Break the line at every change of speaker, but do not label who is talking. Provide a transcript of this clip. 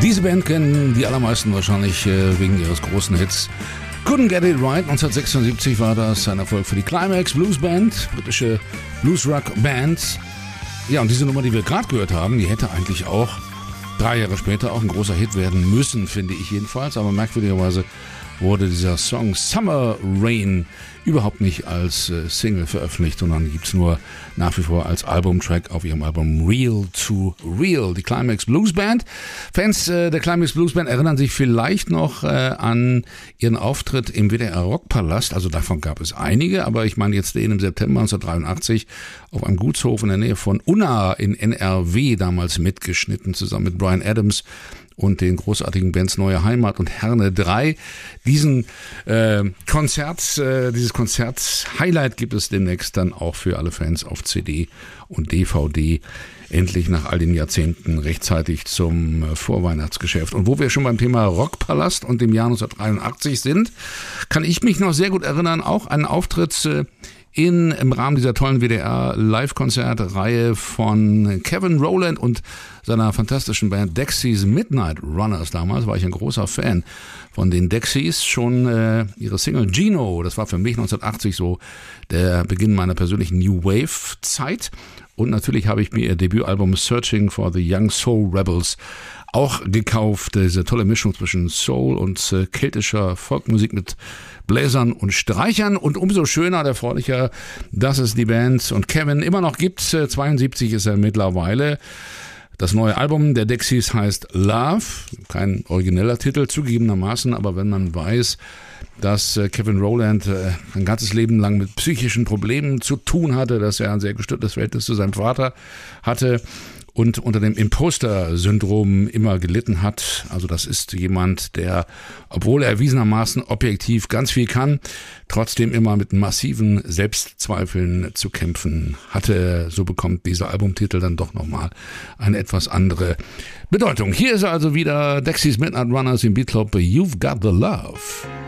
Diese Band kennen die allermeisten wahrscheinlich wegen ihres großen Hits. Couldn't Get It Right, 1976 war das ein Erfolg für die Climax Blues Band, britische Blues-Rock-Band. Ja, und diese Nummer, die wir gerade gehört haben, die hätte eigentlich auch 3 Jahre später auch ein großer Hit werden müssen, finde ich jedenfalls. Aber merkwürdigerweise wurde dieser Song Summer Rain überhaupt nicht als Single veröffentlicht, sondern gibt es nur nach wie vor als Albumtrack auf ihrem Album Real to Real. Die Climax Blues Band. Fans der Climax Blues Band erinnern sich vielleicht noch an ihren Auftritt im WDR Rockpalast. Also davon gab es einige, aber ich meine jetzt den im September 1983 auf einem Gutshof in der Nähe von Unna in NRW damals mitgeschnitten, zusammen mit Bryan Adams und den großartigen Bands Neue Heimat und Herne 3. Dieses Konzert-Highlight gibt es demnächst dann auch für alle Fans auf CD und DVD. Endlich nach all den Jahrzehnten rechtzeitig zum Vorweihnachtsgeschäft. Und wo wir schon beim Thema Rockpalast und dem Jahr 1983 sind, kann ich mich noch sehr gut erinnern, auch einen Auftritt im Rahmen dieser tollen WDR-Live-Konzertreihe von Kevin Rowland und seiner fantastischen Band Dexys Midnight Runners. Damals war ich ein großer Fan von den Dexys. Schon ihre Single Gino, das war für mich 1980 so der Beginn meiner persönlichen New Wave-Zeit. Und natürlich habe ich mir ihr Debütalbum Searching for the Young Soul Rebels auch gekauft. Diese tolle Mischung zwischen Soul und keltischer Folkmusik mit Bläsern und Streichern. Und umso schöner und erfreulicher, dass es die Band und Kevin immer noch gibt. 72 ist er mittlerweile. Das neue Album der Dexys heißt Love. Kein origineller Titel zugegebenermaßen, aber wenn man weiß, dass Kevin Rowland ein ganzes Leben lang mit psychischen Problemen zu tun hatte, dass er ein sehr gestörtes Verhältnis zu seinem Vater hatte und unter dem Imposter-Syndrom immer gelitten hat. Also das ist jemand, der, obwohl er erwiesenermaßen objektiv ganz viel kann, trotzdem immer mit massiven Selbstzweifeln zu kämpfen hatte. So bekommt dieser Albumtitel dann doch nochmal eine etwas andere Bedeutung. Hier ist also wieder Dexys Midnight Runners im Beat Club You've Got the Love.